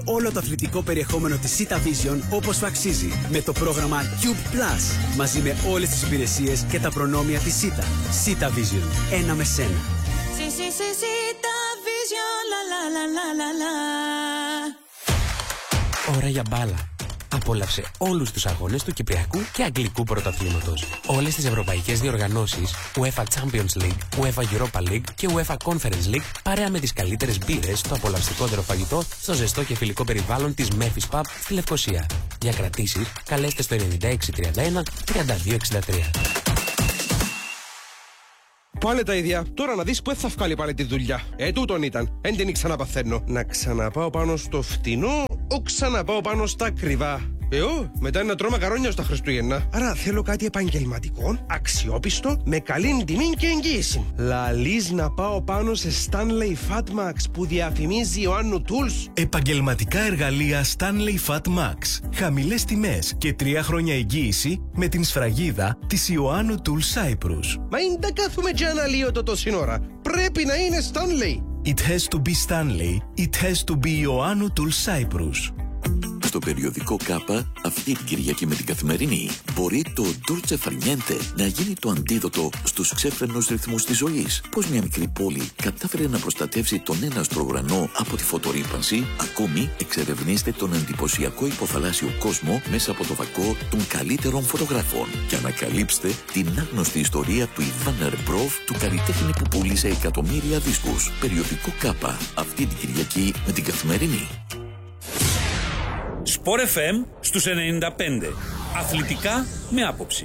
όλο το αθλητικό περιεχόμενο της Sita Vision όπως το αξίζει με το πρόγραμμα Cube Plus μαζί με όλες τις υπηρεσίες και τα προνόμια της Sita. Sita Vision. Ένα με σένα. Sita Vision. Ώρα για μπάλα. Απόλαυσε όλους τους αγώνες του Κυπριακού και Αγγλικού Πρωταθλήματος. Όλες τις ευρωπαϊκές διοργανώσεις, UEFA Champions League, UEFA Europa League και UEFA Conference League, παρέα με τις καλύτερες μπύρες στο απολαυστικότερο φαγητό, στο ζεστό και φιλικό περιβάλλον της Memphis Pub στη Λευκοσία. Για κρατήσεις, καλέστε στο 9631 3263. Πάλι τα ίδια. Τώρα να δεις που θα βγάλει πάλι τη δουλειά. Τούτον ήταν. Εν την ξαναπαθαίνω. Να ξαναπάω πάνω στο φτηνό, ο ξαναπάω πάνω στα ακριβά. Μετά είναι να τρώω μακαρόνια στα Χριστούγεννα. Άρα θέλω κάτι επαγγελματικό, αξιόπιστο, με καλή τιμή και εγγύηση. Λαλείς να πάω πάνω σε Stanley Fatmax που διαφημίζει ο Άννου Tools. Επαγγελματικά εργαλεία Stanley Fatmax. Χαμηλές τιμές και 3 χρόνια εγγύηση με την σφραγίδα της Ιωάννου Tools Cyprus. Μα είναι τα κάθουμε και αναλύω το τόση ώρα. Πρέπει να είναι Stanley. It has to be Stanley. It has to be Ιωάννου Tools Cyprus. Στο περιοδικό ΚΑΠΑ, αυτή την Κυριακή με την Καθημερινή, μπορεί το Dolce Far Niente να γίνει το αντίδοτο στους ξέφρενους ρυθμούς της ζωής. Πώς μια μικρή πόλη κατάφερε να προστατεύσει τον έναστρο ουρανό από τη φωτορύπανση. Ακόμη, εξερευνήστε τον εντυπωσιακό υποθαλάσσιο κόσμο μέσα από το βακό των καλύτερων φωτογράφων και ανακαλύψτε την άγνωστη ιστορία του Ιβάν Ερμπρόβ, του καλλιτέχνη που πούλησε εκατομμύρια δίσκους. Περιοδικό ΚΑΠΑ, αυτή την Κυριακή με την Καθημερινή. Sport FM στους 95. Αθλητικά με άποψη.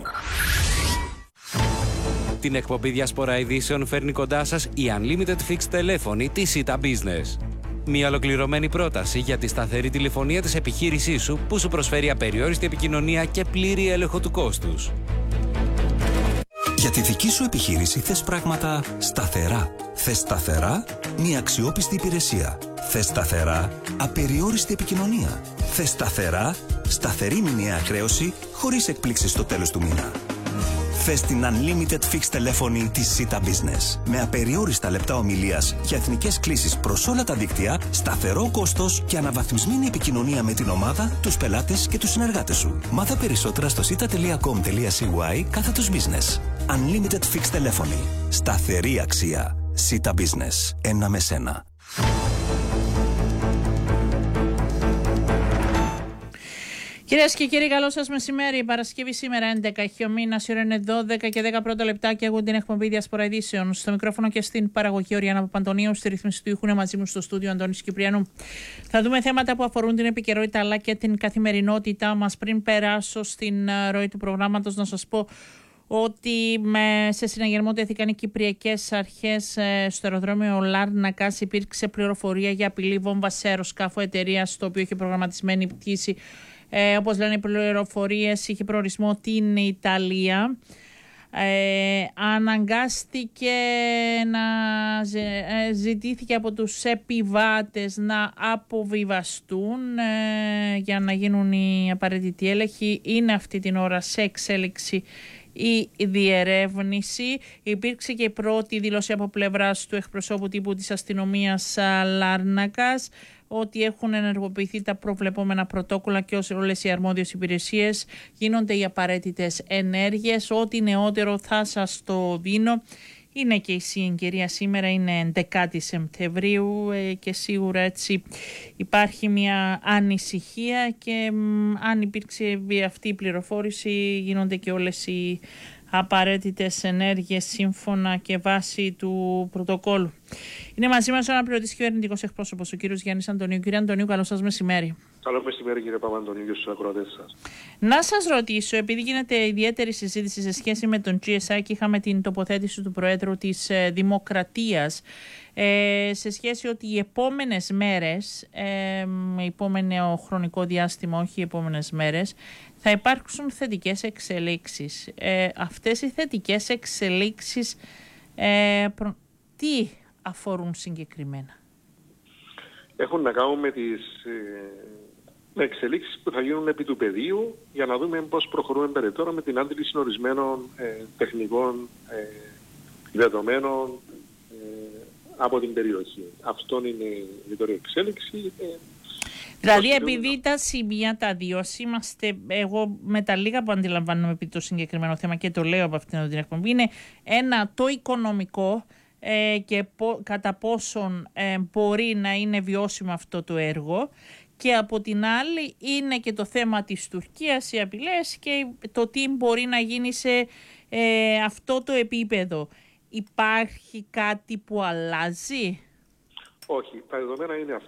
Την εκπομπή Διασπορά Ειδήσεων φέρνει κοντά σας η Unlimited Fixed τηλέφωνη της Sita Business. Μια ολοκληρωμένη πρόταση για τη σταθερή τηλεφωνία της επιχείρησής σου που σου προσφέρει απεριόριστη επικοινωνία και πλήρη έλεγχο του κόστους. Για τη δική σου επιχείρηση θες πράγματα σταθερά. Θες σταθερά μια αξιόπιστη υπηρεσία. Θες σταθερά απεριόριστη επικοινωνία. Θες σταθερά σταθερή μηνιαία χρέωση χωρίς εκπλήξεις στο τέλος του μήνα. Θες την Unlimited Fixed τηλέφωνη της Sita Business με απεριόριστα λεπτά ομιλίας για εθνικές κλήσεις προς όλα τα δίκτυα, σταθερό κόστος και αναβαθμισμένη επικοινωνία με την ομάδα, τους πελάτες και τους συνεργάτες σου. Μάθε περισσότερα στο sita.com.cy/business. Unlimited Fixed τηλέφωνη. Σταθερή αξία. Sita Business. Ένα με σένα. Κυρίες και κύριοι, καλό σας μεσημέρι. Παρασκευή σήμερα 11 έχει ο μήνας, η ώρα είναι 12 και 10 πρώτα λεπτά και ακούω την εκπομπή Διασπορά Ειδήσεων. Στο μικρόφωνο και στην παραγωγή ο Ριάννα Παπαντονίου, στη ρύθμιση του ήχου είναι μαζί μου στο στούντιο Αντώνης Κυπριανού. Θα δούμε θέματα που αφορούν την επικαιρότητα αλλά και την καθημερινότητά μας. Πριν περάσω στην ροή του προγράμματος, να σας πω ότι σε συναγερμό τέθηκαν οι Κυπριακές Αρχές στο αεροδρόμιο Λάρνακας. Υπήρξε πληροφορία για απειλή βόμβα σε αεροσκάφο εταιρείας, στο οποίο είχε προγραμματισμένη πτήση. Όπως λένε οι πληροφορίες, είχε προορισμό την Ιταλία. Αναγκάστηκε ζητήθηκε από τους επιβάτες να αποβιβαστούν για να γίνουν οι απαραίτητοι έλεγχοι. Είναι αυτή την ώρα σε εξέλιξη η διερεύνηση. Υπήρξε και η πρώτη δήλωση από πλευράς του εκπροσώπου τύπου της αστυνομίας Λάρνακας ότι έχουν ενεργοποιηθεί τα προβλεπόμενα πρωτόκολλα και όλες οι αρμόδιες υπηρεσίες γίνονται οι απαραίτητες ενέργειες. Ό,τι νεότερο θα σας το δίνω. Είναι και η συγκυρία σήμερα, είναι 11η Σεπτεμβρίου και σίγουρα έτσι υπάρχει μια ανησυχία και αν υπήρξε αυτή η πληροφόρηση γίνονται και όλες οι απαραίτητες ενέργειες σύμφωνα και βάσει του πρωτοκόλλου. Είναι μαζί μας ο αναπληρωτής κυβερνητικός εκπρόσωπος, ο κύριος Γιάννης Αντωνίου. Κύριε Αντωνίου, καλό σας μεσημέρι. Καλό μεσημέρι κύριε Παπαντονίου και στους ακροατές σας. Να σας ρωτήσω, επειδή γίνεται ιδιαίτερη συζήτηση σε σχέση με τον GSI και είχαμε την τοποθέτηση του Προέδρου της Δημοκρατίας σε σχέση ότι οι επόμενες μέρες, επόμενο χρονικό διάστημα, όχι οι επόμενες μέρες, θα υπάρξουν θετικές εξελίξεις. Αυτές οι θετικές εξελίξεις τι αφορούν συγκεκριμένα? Έχουν να κάνουν με τις εξελίξεις που θα γίνουν επί του πεδίου για να δούμε πώς προχωρούμε περαιτέρω με την άντληση ορισμένων τεχνικών δεδομένων από την περιοχή. Αυτό είναι η τώρα εξέλιξη. Δηλαδή, επειδή τα σημεία τα δύο είμαστε, εγώ με τα λίγα που αντιλαμβάνομαι επί το συγκεκριμένο θέμα και το λέω από αυτήν την εκπομπή, είναι ένα το οικονομικό και κατά πόσον μπορεί να είναι βιώσιμο αυτό το έργο, και από την άλλη είναι και το θέμα της Τουρκίας, οι απειλές και το τι μπορεί να γίνει σε αυτό το επίπεδο. Υπάρχει κάτι που αλλάζει? Όχι, τα δεδομένα είναι αυτά.